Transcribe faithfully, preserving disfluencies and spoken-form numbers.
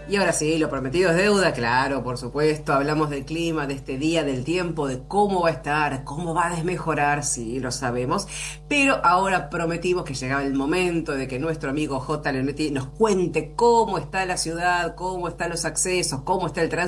Y ahora sí, lo prometido es deuda, claro, por supuesto. Hablamos del clima, de este día, del tiempo, de cómo va a estar, cómo va a desmejorar, sí, lo sabemos. Pero ahora prometimos que llegaba el momento de que nuestro amigo J. Leonetti nos cuente cómo está la ciudad, cómo están los accesos, cómo está el tránsito